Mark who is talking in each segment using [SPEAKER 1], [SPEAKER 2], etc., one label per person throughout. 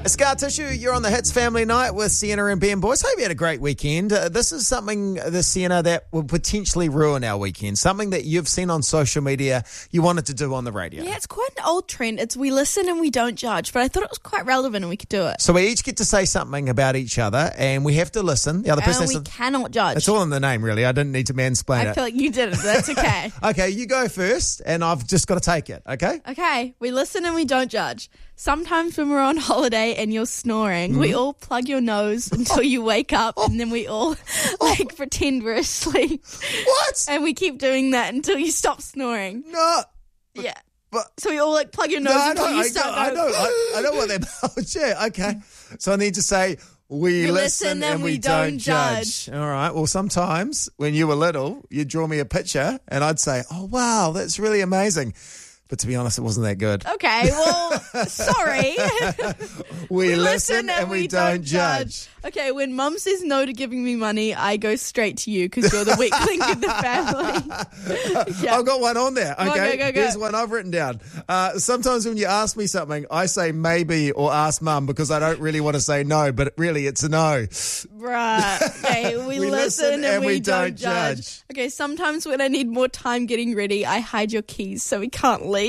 [SPEAKER 1] Scar Tissue, you're on the Hits Family Night with Sienna and Ben Boys. Hope you had a great weekend. This is something, Sienna, that will potentially ruin our weekend. Something that you've seen on social media you wanted to do on the radio.
[SPEAKER 2] Yeah, it's quite an old trend. It's we listen and we don't judge, but I thought it was quite relevant and we could do it.
[SPEAKER 1] So we each get to say something about each other and we have to listen. The other person
[SPEAKER 2] And we cannot judge.
[SPEAKER 1] It's all in the name, really. I didn't need to mansplain it.
[SPEAKER 2] I feel like you did it, but that's okay.
[SPEAKER 1] Okay, you go first and I've just got to take it, okay?
[SPEAKER 2] Okay, we listen and we don't judge. Sometimes when we're on holiday and you're snoring, we all plug your nose until you wake up and then we all pretend we're asleep.
[SPEAKER 1] What?
[SPEAKER 2] And we keep doing that until you stop snoring.
[SPEAKER 1] No.
[SPEAKER 2] Yeah.
[SPEAKER 1] But,
[SPEAKER 2] so we all plug your nose until you start
[SPEAKER 1] I know what they're about. Yeah, okay. So I need to say, we listen and we don't judge. All right. Well, sometimes when you were little, you'd draw me a picture and I'd say, oh, wow, that's really amazing. But to be honest, it wasn't that good.
[SPEAKER 2] Okay, well, sorry.
[SPEAKER 1] we listen and we don't judge.
[SPEAKER 2] Okay, when Mum says no to giving me money, I go straight to you because you're the weak link in the family. Yeah.
[SPEAKER 1] I've got one on there. Okay,
[SPEAKER 2] go.
[SPEAKER 1] Here's one I've written down. Sometimes when you ask me something, I say maybe or ask Mum because I don't really want to say no, but really it's a no.
[SPEAKER 2] Right. Okay, we listen and we don't judge. Okay, sometimes when I need more time getting ready, I hide your keys so we can't leave.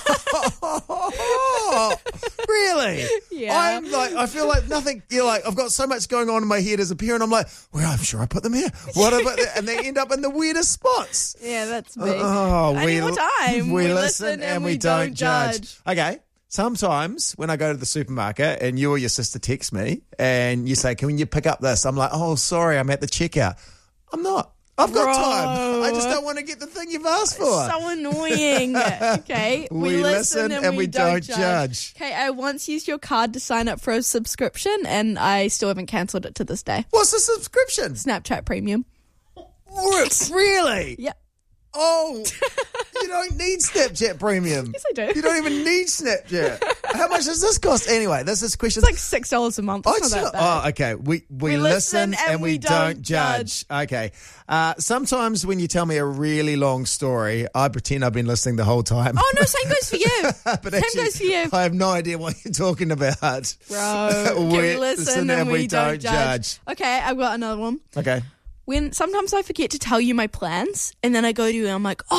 [SPEAKER 1] Really?
[SPEAKER 2] Yeah.
[SPEAKER 1] I feel like nothing, I've got so much going on in my head as a parent. I'm like, well, I'm sure I put them here. What about that? And they end up in the weirdest spots.
[SPEAKER 2] Yeah, that's me.
[SPEAKER 1] I
[SPEAKER 2] need more time.
[SPEAKER 1] We listen and we don't judge. Okay. Sometimes when I go to the supermarket and you or your sister text me and you say, can you pick up this? I'm like, oh, sorry, I'm at the checkout. I'm not. I've got time. I just don't want to get the thing you've asked for.
[SPEAKER 2] So annoying. Okay.
[SPEAKER 1] We listen and we don't judge.
[SPEAKER 2] Okay, I once used your card to sign up for a subscription and I still haven't cancelled it to this day.
[SPEAKER 1] What's the subscription?
[SPEAKER 2] Snapchat Premium.
[SPEAKER 1] Really?
[SPEAKER 2] Yep.
[SPEAKER 1] Oh, you don't need Snapchat Premium.
[SPEAKER 2] Yes, I do.
[SPEAKER 1] You don't even need Snapchat. How much does this cost? Anyway, this is question.
[SPEAKER 2] It's like $6 a month. It's not that bad.
[SPEAKER 1] Oh, okay. We listen and we don't judge. Okay. Sometimes when you tell me a really long story, I pretend I've been listening the whole time.
[SPEAKER 2] Oh, no, same goes for you.
[SPEAKER 1] But
[SPEAKER 2] same goes for you.
[SPEAKER 1] I have no idea what you're talking about.
[SPEAKER 2] Bro, we listen and we don't judge. Okay, I've got another one.
[SPEAKER 1] Okay.
[SPEAKER 2] When sometimes I forget to tell you my plans, and then I go to you and I'm like,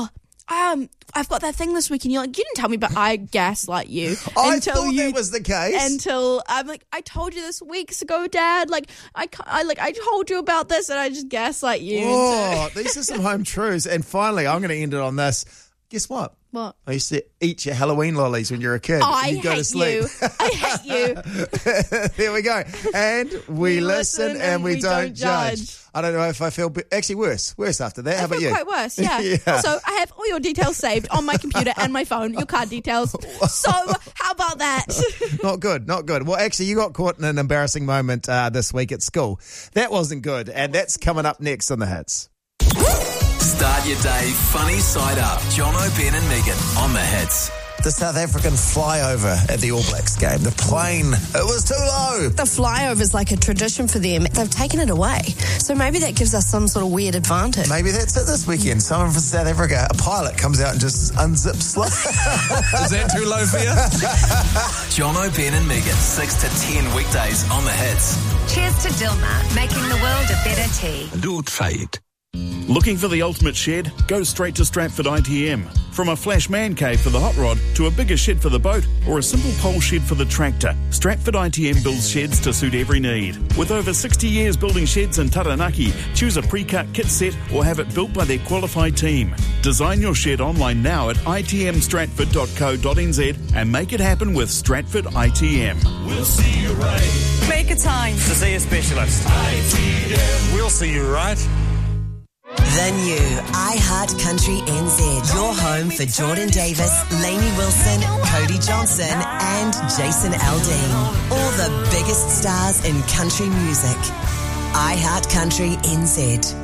[SPEAKER 2] I've got that thing this week, and you're like, you didn't tell me, but I gaslight you.
[SPEAKER 1] I thought that was the case.
[SPEAKER 2] Until I'm like, I told you this weeks ago, Dad. Like, I told you about this, and I just gaslight you.
[SPEAKER 1] Oh, these are some home truths. And finally, I'm going to end it on this. Guess what?
[SPEAKER 2] What?
[SPEAKER 1] I used to eat your Halloween lollies when you were a kid.
[SPEAKER 2] I
[SPEAKER 1] go to sleep.
[SPEAKER 2] I hate you.
[SPEAKER 1] There we go. And we listen and we don't judge. I don't know if I feel actually worse after that. How about you?
[SPEAKER 2] Quite worse, yeah.
[SPEAKER 1] Yeah.
[SPEAKER 2] Also, I have all your details saved on my computer and my phone, your card details. So, how about that?
[SPEAKER 1] Not good. Well, actually, you got caught in an embarrassing moment this week at school. That wasn't good, and that's coming up next on The Hits.
[SPEAKER 3] Start your day funny side up. Jono, Ben and Megan on The Hits.
[SPEAKER 1] The South African flyover at the All Blacks game. The plane, it was too low.
[SPEAKER 4] The flyover is like a tradition for them. They've taken it away. So maybe that gives us some sort of weird advantage.
[SPEAKER 1] Maybe that's it this weekend. Someone from South Africa, a pilot, comes out and just unzips slow.
[SPEAKER 3] Is that too low for you? Jono, Ben and Megan, 6 to 10 weekdays on The Hits.
[SPEAKER 5] Cheers to Dilmah, making the world a better tea.
[SPEAKER 3] Do try it.
[SPEAKER 6] Looking for the ultimate shed? Go straight to Stratford ITM. From a flash man cave for the hot rod to a bigger shed for the boat or a simple pole shed for the tractor, Stratford ITM builds sheds to suit every need. With over 60 years building sheds in Taranaki, choose a pre-cut kit set or have it built by their qualified team. Design your shed online now at itmstratford.co.nz and make it happen with Stratford ITM.
[SPEAKER 7] We'll see you right.
[SPEAKER 8] Make a time to see a specialist.
[SPEAKER 7] ITM.
[SPEAKER 8] We'll see you right.
[SPEAKER 9] The new iHeart Country NZ. Your home for Jordan Davis, Lainey Wilson, Cody Johnson and Jason Aldean. All the biggest stars in country music. iHeart Country NZ.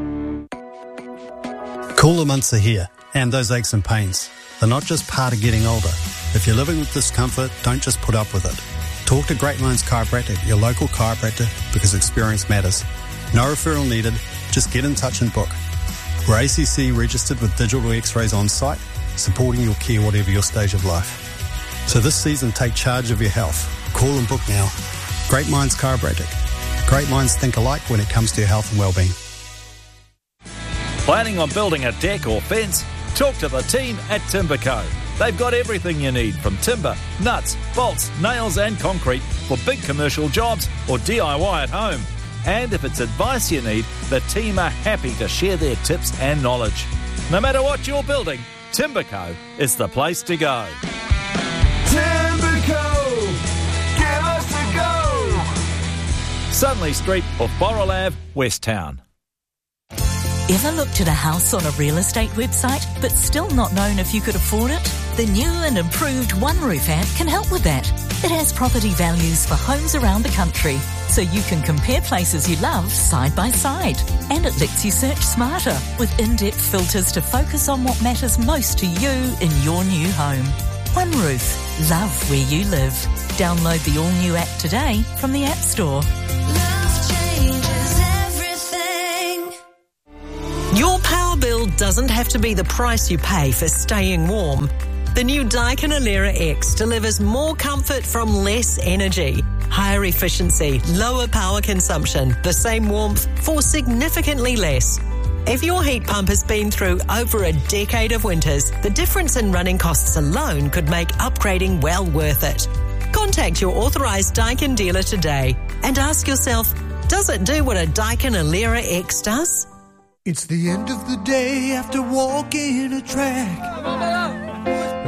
[SPEAKER 10] Cooler months are here, and those aches and pains. They're not just part of getting older. If you're living with discomfort, don't just put up with it. Talk to Great Minds Chiropractic, your local chiropractor, because experience matters. No referral needed. Just get in touch and book. We're ACC registered with digital x-rays on site, supporting your care whatever your stage of life. So this season, take charge of your health. Call and book now. Great Minds Chiropractic. Great minds think alike when it comes to your health and well-being.
[SPEAKER 11] Planning on building a deck or fence? Talk to the team at Timberco. They've got everything you need from timber, nuts, bolts, nails and concrete for big commercial jobs or DIY at home. And if it's advice you need, the team are happy to share their tips and knowledge. No matter what you're building, Timberco is the place to go.
[SPEAKER 7] Timberco, give us a go.
[SPEAKER 11] Sudley Street off Borrell Ave, West Town.
[SPEAKER 12] Ever looked at a house on a real estate website but still not known if you could afford it? The new and improved OneRoof app can help with that. It has property values for homes around the country, so you can compare places you love side by side. And it lets you search smarter with in-depth filters to focus on what matters most to you in your new home. OneRoof. Love where you live. Download the all-new app today from the App Store.
[SPEAKER 9] Your power bill doesn't have to be the price you pay for staying warm. The new Daikin Alera X delivers more comfort from less energy, higher efficiency, lower power consumption, the same warmth for significantly less. If your heat pump has been through over a decade of winters, the difference in running costs alone could make upgrading well worth it. Contact your authorised Daikin dealer today and ask yourself, does it do what a Daikin Alera X does?
[SPEAKER 7] It's the end of the day after walking a track.